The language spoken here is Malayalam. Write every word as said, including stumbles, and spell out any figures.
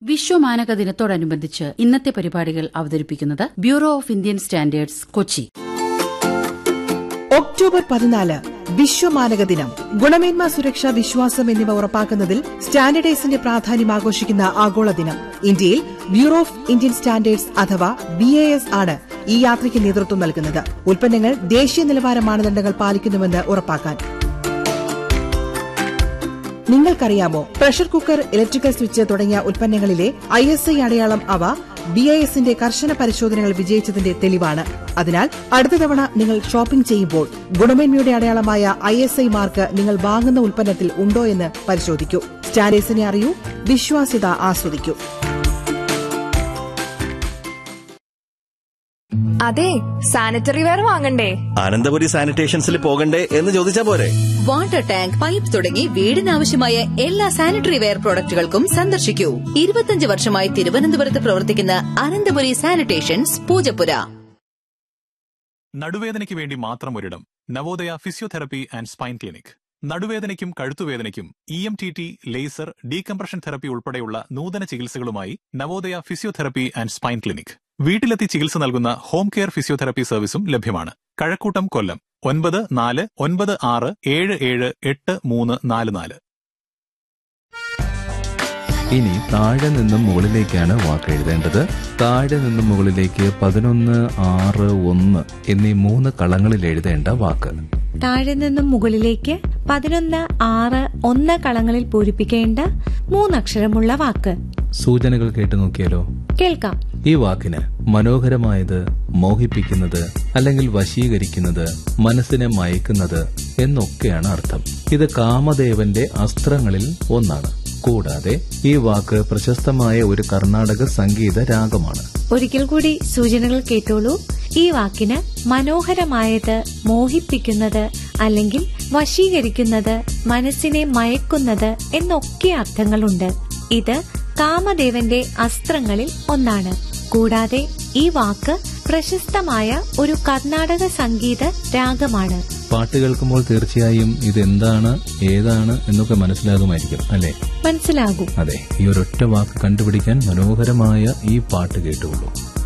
വിശ്വമാനക ദിനത്തോടനുബന്ധിച്ച് ഇന്നത്തെ പരിപാടികൾ അവതരിപ്പിക്കുന്നത് bureau of Indian standards, Kochi. October പതിനാല് വിശ്വമാനക ദിനം. ഗുണമേന്മ, സുരക്ഷ, വിശ്വാസം എന്നിവ ഉറപ്പാക്കുന്നതിൽ സ്റ്റാൻഡേർഡൈസിന്റെ പ്രാധാന്യം ആഘോഷിക്കുന്ന ആഗോള ദിനം. ഇന്ത്യയിൽ ബ്യൂറോ ഓഫ് ഇന്ത്യൻ സ്റ്റാൻഡേർഡ്സ് അഥവാ ബി എ എസ് ആണ് ഈ യാത്രയ്ക്ക് നേതൃത്വം നൽകുന്നത്. ഉൽപ്പന്നങ്ങൾ ദേശീയ നിലവാര മാനദണ്ഡങ്ങൾ പാലിക്കുന്നുവെന്ന് ഉറപ്പാക്കാൻ. നിങ്ങൾക്കറിയാമോ, പ്രഷർ കുക്കർ, ഇലക്ട്രിക്കൽ സ്വിച്ച് തുടങ്ങിയ ഉൽപ്പന്നങ്ങളിലെ ഐ എസ് ഐ അടയാളം അവ ബി ഐ എസിന്റെ കർശന പരിശോധനകൾ വിജയിച്ചതിന്റെ തെളിവാണ്. അതിനാൽ അടുത്ത തവണ നിങ്ങൾ ഷോപ്പിംഗ് ചെയ്യുമ്പോൾ ഗുണമേന്മയുടെ അടയാളമായ ഐ എസ് ഐ മാർക്ക് നിങ്ങൾ വാങ്ങുന്ന ഉൽപ്പന്നത്തിൽ ഉണ്ടോ എന്ന് പരിശോധിക്കൂ. സ്റ്റാൻഡേർഡ്സിനെ അറിയൂ, വിശ്വാസ്യത ആസ്വദിക്കൂ. അതെ, സാനിറ്ററി വെയർ വാങ്ങണ്ടേ? അനന്തപുരി സാനിറ്റേഷൻസിൽ പോകണ്ടേ എന്ന് ചോദിച്ചാ പോരെ. വാട്ടർ ടാങ്ക്, പൈപ്പ് തുടങ്ങി വീടിനാവശ്യമായ എല്ലാ സാനിറ്ററി വെയർ പ്രോഡക്റ്റുകൾക്കും സന്ദർശിക്കൂ. ഇരുപത്തിയഞ്ച് വർഷമായി തിരുവനന്തപുരത്ത് പ്രവർത്തിക്കുന്ന അനന്തപുരി സാനിറ്റേഷൻസ്, പൂജപ്പുര. നടുവേദനയ്ക്ക് വേണ്ടി മാത്രം ഒരിടം. Navodaya physiotherapy and spine clinic. നടുവേദനയ്ക്കും കഴുത്തുവേദനയ്ക്കും E M T T, laser, decompression therapy ഉൾപ്പെടെയുള്ള നൂതന ചികിത്സകളുമായി Navodaya physiotherapy and spine clinic. വീട്ടിലെത്തി ചികിത്സ നൽകുന്ന ഹോം കെയർ ഫിസിയോതെറപ്പി സർവീസും ലഭ്യമാണ്. കഴക്കൂട്ടം, കൊല്ലം. ഒൻപത് നാല് ഒൻപത് ആറ് ഏഴ് ഏഴ് എട്ട് മൂന്ന് നാല് നാല്. ഇനി താഴെ നിന്നും മുകളിലേക്കാണ് വാക്ക് എഴുതേണ്ടത്. താഴെ നിന്നും മുകളിലേക്ക് പതിനൊന്ന്, ആറ്, ഒന്ന് എന്നീ മൂന്ന് കളങ്ങളിൽ എഴുതേണ്ട വാക്ക്. താഴെ നിന്നും മുകളിലേക്ക് പതിനൊന്ന്, ആറ്, ഒന്ന് കളങ്ങളിൽ പൂരിപ്പിക്കേണ്ട മൂന്നക്ഷരമുള്ള വാക്ക്. സൂചനകൾ കേട്ടു നോക്കിയാലോ? കേൾക്കാം. ഈ വാക്കിന് മനോഹരമായത്, മോഹിപ്പിക്കുന്നത് അല്ലെങ്കിൽ വശീകരിക്കുന്നത്, മനസ്സിനെ മയക്കുന്നത് എന്നൊക്കെയാണ് അർത്ഥം. ഇത് കാമദേവന്റെ അസ്ത്രങ്ങളിൽ ഒന്നാണ്. കൂടാതെ ഈ വാക്ക് പ്രശസ്തമായ ഒരു കർണാടക സംഗീത രാഗമാണ്. ഒരിക്കൽ കൂടി സൂചനകൾ കേട്ടോളൂ. ഈ വാക്കിന് മനോഹരമായത്, മോഹിപ്പിക്കുന്നത് അല്ലെങ്കിൽ വശീകരിക്കുന്നത്, മനസ്സിനെ മയക്കുന്നത് എന്നൊക്കെ അർത്ഥങ്ങളുണ്ട്. ഇത് കാമദേവന്റെ അസ്ത്രങ്ങളിൽ ഒന്നാണ്. കൂടാതെ ഈ വാക്ക് പ്രശസ്തമായ ഒരു കർണാടക സംഗീത രാഗമാണ്. പാട്ട് കേൾക്കുമ്പോൾ തീർച്ചയായും ഇതെന്താണ്, ഏതാണ് എന്നൊക്കെ മനസ്സിലാകുമായിരിക്കും, അല്ലേ? മനസ്സിലാകും. അതെ, ഈ ഒരൊറ്റ വാക്ക് കണ്ടുപിടിക്കാൻ മനോഹരമായ ഈ പാട്ട് കേട്ടുള്ളൂ.